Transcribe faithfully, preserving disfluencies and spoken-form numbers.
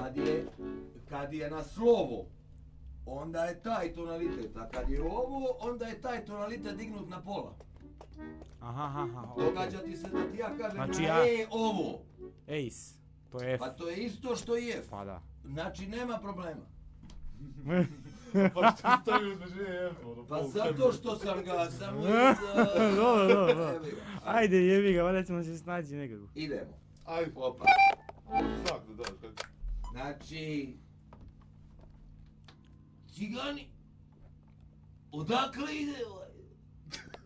Kad je, kad je na slovo, onda je taj tonalitet, a kad je ovo, onda je taj tonalitet dignut na pola. Aha, aha, okej. Događa ti se da ti ja kažem Znači na ja- E ovo. Ace, to je F. Pa to je isto što i F. Pa da. Znači nema problema. Pa što stavio između E i F, ono, Pa pol zato što sam ga samo... Dobro, dobro, dobro. Evi ga. Ajde jebi ga, valjda ćemo se snaći nekako. Idemo. Ajde, Opa. svak da daš, kako? Znači... Cigani, odakle ide ova